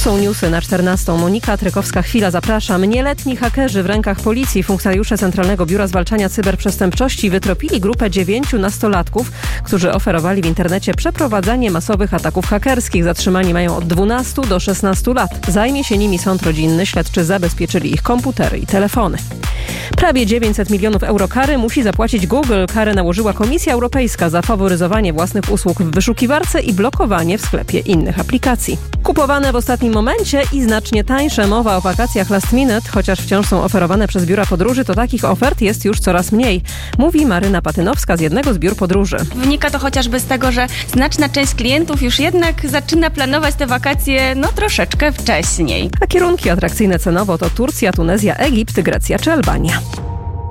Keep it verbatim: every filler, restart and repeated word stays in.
są newsy na czternastą. Monika Trykowska-Chwila, zapraszam. Nieletni hakerzy w rękach policji. Funkcjonariusze Centralnego Biura Zwalczania Cyberprzestępczości wytropili grupę dziewięciu nastolatków, którzy oferowali w internecie przeprowadzanie masowych ataków hakerskich. Zatrzymani mają od dwunastu do szesnastu lat. Zajmie się nimi sąd rodzinny. Śledczy zabezpieczyli ich komputery i telefony. Prawie dziewięćset milionów euro kary musi zapłacić Google. Karę nałożyła Komisja Europejska za faworyzowanie własnych usług w wyszukiwarce i blokowanie w sklepie innych aplikacji. Kupowane w ostatnim momencie i znacznie tańsze. Mowa o wakacjach last minute, chociaż wciąż są oferowane przez biura podróży, to takich ofert jest już coraz mniej, mówi Maryna Patynowska z jednego z biur podróży. Wynika to chociażby z tego, że znaczna część klientów już jednak zaczyna planować te wakacje no troszeczkę wcześniej. A kierunki atrakcyjne cenowo to Turcja, Tunezja, Egipt, Grecja czy Albania.